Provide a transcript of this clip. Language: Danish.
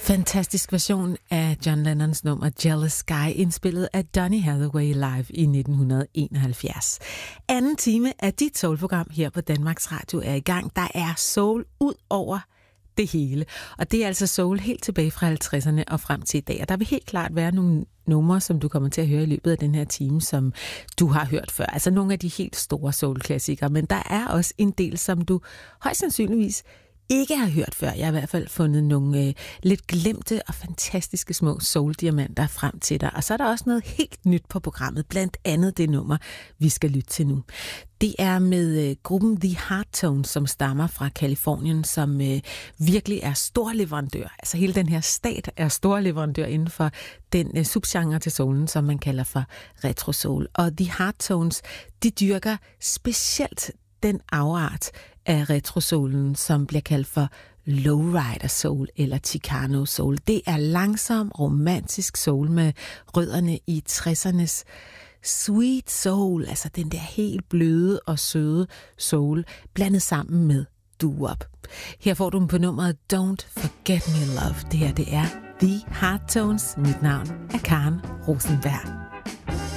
Fantastisk version af John Lennons nummer Jealous Guy, indspillet af Donny Hathaway live i 1971. Anden time af dit soulprogram her på Danmarks Radio er i gang. Der er soul ud over det hele. Og det er altså soul helt tilbage fra 50'erne og frem til i dag. Og der vil helt klart være nogle numre, som du kommer til at høre i løbet af den her time, som du har hørt før. Altså nogle af de helt store soul-klassikere. Men der er også en del, som du højst sandsynligvis ikke har hørt før. Jeg har i hvert fald fundet nogle lidt glemte og fantastiske små soul-diamanter frem til dig. Og så er der også noget helt nyt på programmet, blandt andet det nummer, vi skal lytte til nu. Det er med gruppen The Hearttones, som stammer fra Californien, som virkelig er storleverandør. Altså hele den her stat er storleverandør inden for den subgenre til soulen, som man kalder for retro soul. Og The Hearttones, de dyrker specielt den afart af retrosoulen, som bliver kaldt for lowrider soul eller Chicano soul. Det er langsom, romantisk soul med rødderne i 60'ernes sweet soul, altså den der helt bløde og søde soul, blandet sammen med doo-wop. Her får du dem på nummeret Don't Forget Me Love. Det her, det er The Hearttones. Mit navn er Karen Rosenberg.